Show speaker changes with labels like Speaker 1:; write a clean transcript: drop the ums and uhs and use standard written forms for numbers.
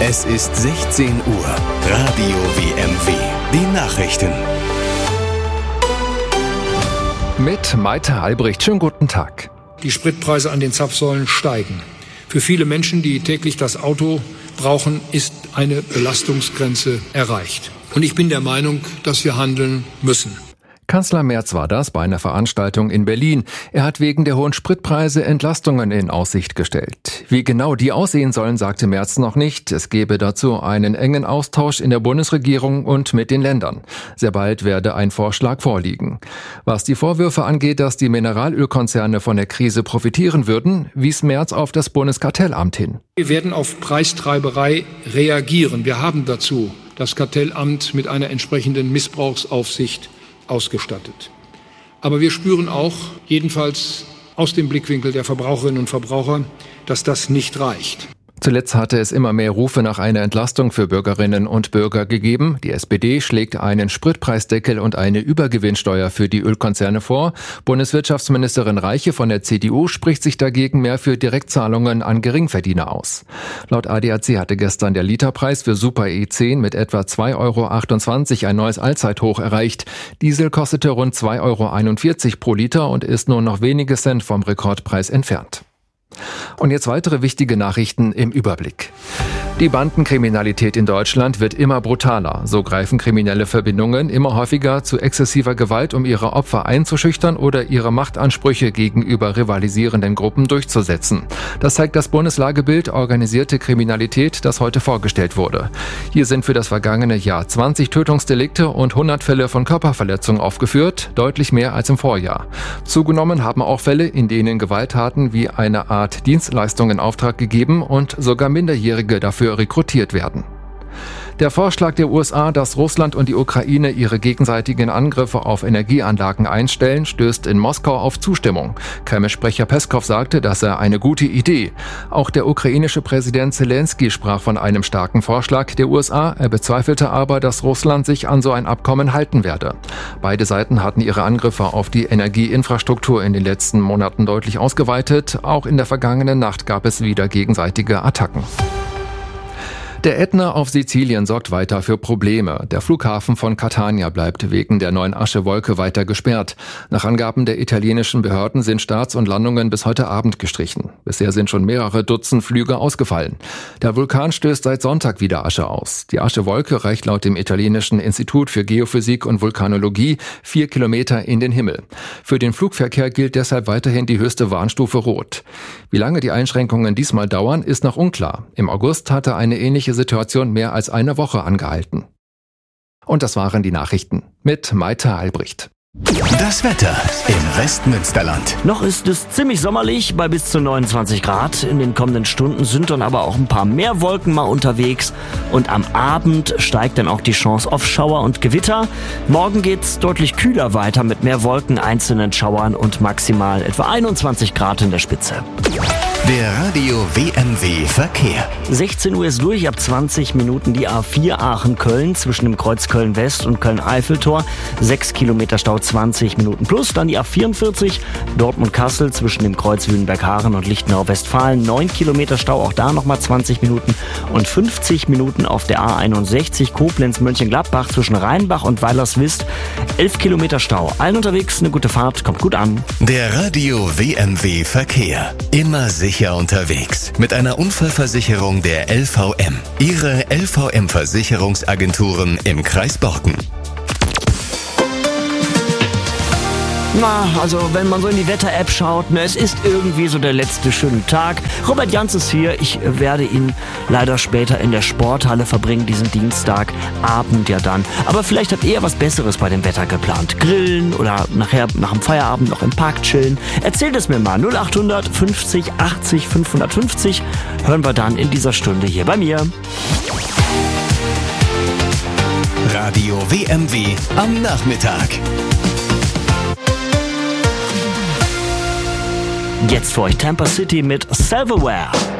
Speaker 1: Es ist 16 Uhr. Radio WMW. Die Nachrichten.
Speaker 2: Mit Maite Albrecht. Schönen guten Tag.
Speaker 3: Die Spritpreise an den Zapfsäulen steigen. Für viele Menschen, die täglich das Auto brauchen, ist eine Belastungsgrenze erreicht. Und ich bin der Meinung, dass wir handeln müssen.
Speaker 2: Kanzler Merz war das bei einer Veranstaltung in Berlin. Er hat wegen der hohen Spritpreise Entlastungen in Aussicht gestellt. Wie genau die aussehen sollen, sagte Merz noch nicht. Es gebe dazu einen engen Austausch in der Bundesregierung und mit den Ländern. Sehr bald werde ein Vorschlag vorliegen. Was die Vorwürfe angeht, dass die Mineralölkonzerne von der Krise profitieren würden, wies Merz auf das Bundeskartellamt hin.
Speaker 3: Wir werden auf Preistreiberei reagieren. Wir haben dazu das Kartellamt mit einer entsprechenden Missbrauchsaufsicht ausgestattet. Aber wir spüren auch, jedenfalls aus dem Blickwinkel der Verbraucherinnen und Verbraucher, dass das nicht reicht.
Speaker 2: Zuletzt hatte es immer mehr Rufe nach einer Entlastung für Bürgerinnen und Bürger gegeben. Die SPD schlägt einen Spritpreisdeckel und eine Übergewinnsteuer für die Ölkonzerne vor. Bundeswirtschaftsministerin Reiche von der CDU spricht sich dagegen mehr für Direktzahlungen an Geringverdiener aus. Laut ADAC hatte gestern der Literpreis für Super E10 mit etwa 2,28 € ein neues Allzeithoch erreicht. Diesel kostete rund 2,41 € pro Liter und ist nur noch wenige Cent vom Rekordpreis entfernt. Und jetzt weitere wichtige Nachrichten im Überblick. Die Bandenkriminalität in Deutschland wird immer brutaler. So greifen kriminelle Verbindungen immer häufiger zu exzessiver Gewalt, um ihre Opfer einzuschüchtern oder ihre Machtansprüche gegenüber rivalisierenden Gruppen durchzusetzen. Das zeigt das Bundeslagebild Organisierte Kriminalität, das heute vorgestellt wurde. Hier sind für das vergangene Jahr 20 Tötungsdelikte und 100 Fälle von Körperverletzung aufgeführt, deutlich mehr als im Vorjahr. Zugenommen haben auch Fälle, in denen Gewalttaten wie eine Art Dienstleistung in Auftrag gegeben und sogar Minderjährige dafür rekrutiert werden. Der Vorschlag der USA, dass Russland und die Ukraine ihre gegenseitigen Angriffe auf Energieanlagen einstellen, stößt in Moskau auf Zustimmung. Kreml-Sprecher Peskow sagte, das sei eine gute Idee. Auch der ukrainische Präsident Zelensky sprach von einem starken Vorschlag der USA. Er bezweifelte aber, dass Russland sich an so ein Abkommen halten werde. Beide Seiten hatten ihre Angriffe auf die Energieinfrastruktur in den letzten Monaten deutlich ausgeweitet. Auch in der vergangenen Nacht gab es wieder gegenseitige Attacken. Der Ätna auf Sizilien sorgt weiter für Probleme. Der Flughafen von Catania bleibt wegen der neuen Aschewolke weiter gesperrt. Nach Angaben der italienischen Behörden sind Starts und Landungen bis heute Abend gestrichen. Bisher sind schon mehrere Dutzend Flüge ausgefallen. Der Vulkan stößt seit Sonntag wieder Asche aus. Die Aschewolke reicht laut dem italienischen Institut für Geophysik und Vulkanologie 4 Kilometer in den Himmel. Für den Flugverkehr gilt deshalb weiterhin die höchste Warnstufe Rot. Wie lange die Einschränkungen diesmal dauern, ist noch unklar. Im August hatte eine ähnliche Situation mehr als eine Woche angehalten. Und das waren die Nachrichten mit Maite Albrecht.
Speaker 1: Das Wetter im Westmünsterland.
Speaker 4: Noch ist es ziemlich sommerlich bei bis zu 29 Grad. In den kommenden Stunden sind dann aber auch ein paar mehr Wolken mal unterwegs. Und am Abend steigt dann auch die Chance auf Schauer und Gewitter. Morgen geht's deutlich kühler weiter mit mehr Wolken, einzelnen Schauern und maximal etwa 21 Grad in der Spitze.
Speaker 1: Der Radio WMW Verkehr.
Speaker 4: 16 Uhr ist durch, ab 20 Minuten die A4 Aachen-Köln zwischen dem Kreuz Köln-West und Köln-Eiffeltor. 6 Kilometer Stau, 20 Minuten plus. Dann die A44 Dortmund-Kassel zwischen dem Kreuz Wünnberg-Haaren und Lichtenau-Westfalen. 9 Kilometer Stau, auch da nochmal 20 Minuten. Und 50 Minuten auf der A61 Koblenz-Mönchengladbach zwischen Rheinbach und Weilerswist. 11 Kilometer Stau. Allen unterwegs eine gute Fahrt, kommt gut an.
Speaker 1: Der Radio WMW Verkehr. Immer sicher unterwegs. Mit einer Unfallversicherung der LVM. Ihre LVM-Versicherungsagenturen im Kreis Borken.
Speaker 4: Na, also wenn man so in die Wetter-App schaut, es ist irgendwie so der letzte schöne Tag. Robert Jans ist hier. Ich werde ihn leider später in der Sporthalle verbringen, diesen Dienstagabend ja dann. Aber vielleicht habt ihr was Besseres bei dem Wetter geplant. Grillen oder nachher nach dem Feierabend noch im Park chillen. Erzählt es mir mal. 0800 50 80 550 hören wir dann in dieser Stunde hier bei mir.
Speaker 1: Radio WMW am Nachmittag.
Speaker 4: Jetzt für euch Tampa City mit Silverware.